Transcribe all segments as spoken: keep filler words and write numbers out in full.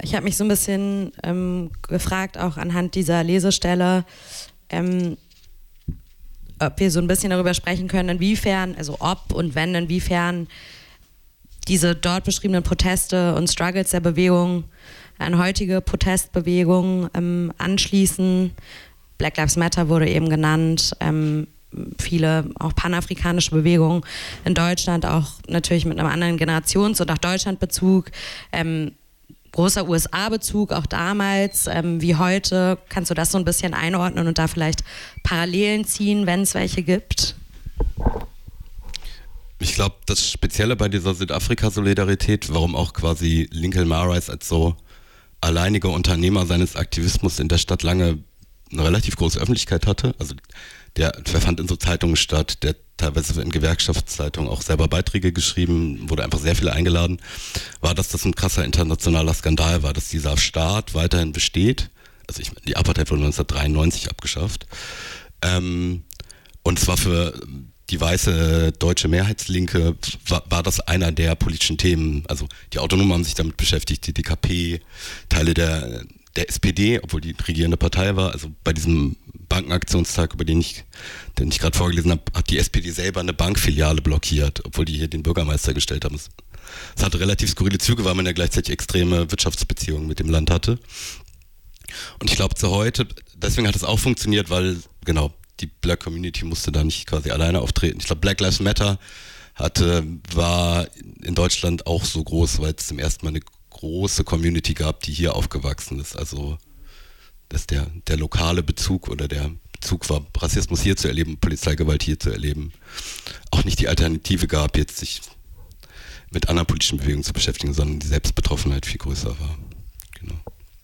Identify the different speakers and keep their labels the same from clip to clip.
Speaker 1: ich habe mich so ein bisschen ähm, gefragt, auch anhand dieser Lesestelle, ähm, ob wir so ein bisschen darüber sprechen können, inwiefern, also ob und wenn, inwiefern diese dort beschriebenen Proteste und Struggles der Bewegung an heutige Protestbewegungen ähm, anschließen. Black Lives Matter wurde eben genannt, ähm, viele auch panafrikanische Bewegungen in Deutschland, auch natürlich mit einem anderen Generations- und auch Deutschlandbezug, ähm, großer U S A-Bezug, auch damals ähm, wie heute. Kannst du das so ein bisschen einordnen und da vielleicht Parallelen ziehen, wenn es welche gibt?
Speaker 2: Ich glaube, das Spezielle bei dieser Südafrika-Solidarität, warum auch quasi Lincoln Marais als so alleiniger Unternehmer seines Aktivismus in der Stadt lange eine relativ große Öffentlichkeit hatte, also der, der fand in so Zeitungen statt, der teilweise in Gewerkschaftszeitungen auch selber Beiträge geschrieben, wurde einfach sehr viel eingeladen, war, dass das ein krasser internationaler Skandal war, dass dieser Staat weiterhin besteht. Also ich, die Apartheid wurde neunzehnhundertdreiundneunzig abgeschafft. Ähm, und zwar für die weiße deutsche Mehrheitslinke war, war das einer der politischen Themen. Also die Autonomen haben sich damit beschäftigt, die D K P, Teile der, der S P D, obwohl die regierende Partei war. Also bei diesem Bankenaktionstag, über den ich, den ich gerade vorgelesen habe, hat die S P D selber eine Bankfiliale blockiert, obwohl die hier den Bürgermeister gestellt haben. Es, es hatte relativ skurrile Züge, weil man ja gleichzeitig extreme Wirtschaftsbeziehungen mit dem Land hatte. Und ich glaube zu heute, deswegen hat es auch funktioniert, weil, genau, die Black Community musste da nicht quasi alleine auftreten. Ich glaube, Black Lives Matter hatte, war in Deutschland auch so groß, weil es zum ersten Mal eine große Community gab, die hier aufgewachsen ist. Also, dass der, der lokale Bezug oder der Bezug war, Rassismus hier zu erleben, Polizeigewalt hier zu erleben, auch nicht die Alternative gab, jetzt sich mit anderen politischen Bewegungen zu beschäftigen, sondern die Selbstbetroffenheit viel größer war. Genau.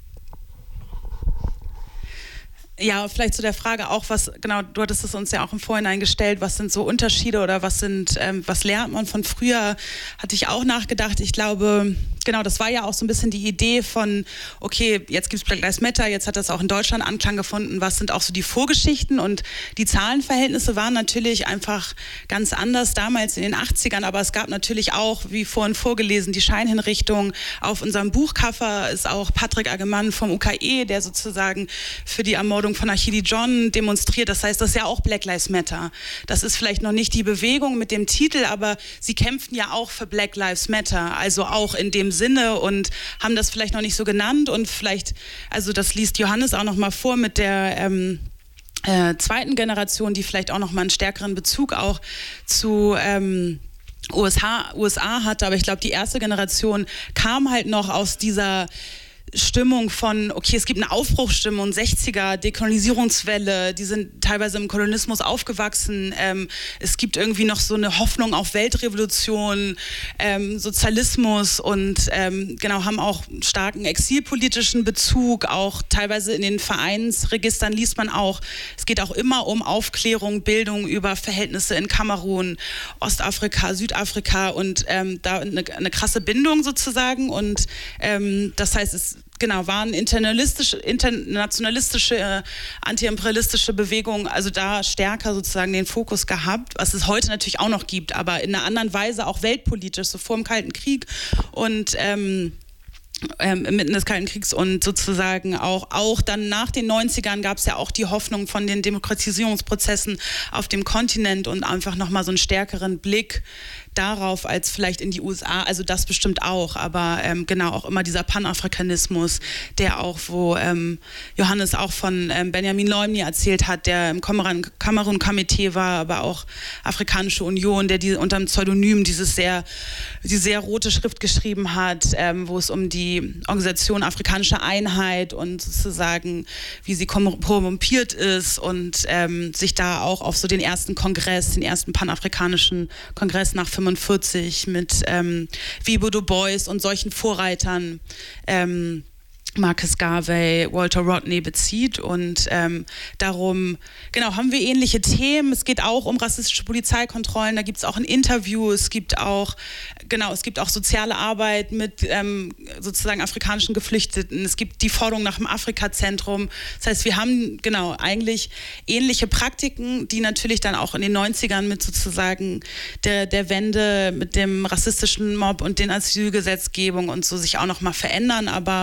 Speaker 3: Ja, vielleicht zu der Frage auch, was, genau, du hattest es uns ja auch im Vorhinein gestellt, was sind so Unterschiede oder was sind, ähm, was lernt man von früher, hatte ich auch nachgedacht. Ich glaube, genau, das war ja auch so ein bisschen die Idee von, okay, jetzt gibt es Black Lives Matter, jetzt hat das auch in Deutschland Anklang gefunden, was sind auch so die Vorgeschichten, und die Zahlenverhältnisse waren natürlich einfach ganz anders damals in den achtzigern, aber es gab natürlich auch, wie vorhin vorgelesen, die Scheinhinrichtung. Auf unserem Buchcover ist auch Patrick Agemann vom U K E, der sozusagen für die Ermordung von Achidi John demonstriert. Das heißt, das ist ja auch Black Lives Matter. Das ist vielleicht noch nicht die Bewegung mit dem Titel, aber sie kämpften ja auch für Black Lives Matter, also auch in dem Sinne, und haben das vielleicht noch nicht so genannt, und vielleicht, also das liest Johannes auch noch mal vor mit der ähm, äh, zweiten Generation, die vielleicht auch noch mal einen stärkeren Bezug auch zu ähm, U S A, U S A hatte, aber ich glaube, die erste Generation kam halt noch aus dieser Stimmung von, okay, es gibt eine Aufbruchsstimmung, sechziger, Dekolonisierungswelle, die sind teilweise im Kolonismus aufgewachsen, ähm, es gibt irgendwie noch so eine Hoffnung auf Weltrevolution, ähm, Sozialismus, und ähm, genau, haben auch starken exilpolitischen Bezug, auch teilweise in den Vereinsregistern liest man auch, es geht auch immer um Aufklärung, Bildung über Verhältnisse in Kamerun, Ostafrika, Südafrika, und ähm, da eine, eine krasse Bindung sozusagen, und ähm, das heißt, es genau, waren internationalistische, internationalistische, äh, antiimperialistische Bewegungen, also da stärker sozusagen den Fokus gehabt, was es heute natürlich auch noch gibt, aber in einer anderen Weise auch weltpolitisch, so vor dem Kalten Krieg und ähm, Ähm, mitten des Kalten Kriegs, und sozusagen auch, auch dann nach den neunzigern gab es ja auch die Hoffnung von den Demokratisierungsprozessen auf dem Kontinent und einfach nochmal so einen stärkeren Blick darauf als vielleicht in die U S A, also das bestimmt auch, aber ähm, genau auch immer dieser Panafrikanismus, der auch, wo ähm, Johannes auch von ähm, Benjamin Loimni erzählt hat, der im Kamerun-Komitee war, aber auch Afrikanische Union, der die unter dem Pseudonym dieses sehr, die sehr rote Schrift geschrieben hat, ähm, wo es um die Organisation Afrikanische Einheit und sozusagen, wie sie korrumpiert ist, und ähm, sich da auch auf so den ersten Kongress, den ersten panafrikanischen Kongress nach fünfundvierzig mit ähm, Wibo Du Bois und solchen Vorreitern, ähm, Marcus Garvey, Walter Rodney bezieht, und ähm, darum, genau, haben wir ähnliche Themen. Es geht auch um rassistische Polizeikontrollen, da gibt es auch ein Interview, es gibt auch, genau, es gibt auch soziale Arbeit mit ähm, sozusagen afrikanischen Geflüchteten, es gibt die Forderung nach dem Afrika-Zentrum. Das heißt, wir haben, genau, eigentlich ähnliche Praktiken, die natürlich dann auch in den neunzigern mit sozusagen der, der Wende, mit dem rassistischen Mob und den Asylgesetzgebung und so sich auch nochmal verändern, aber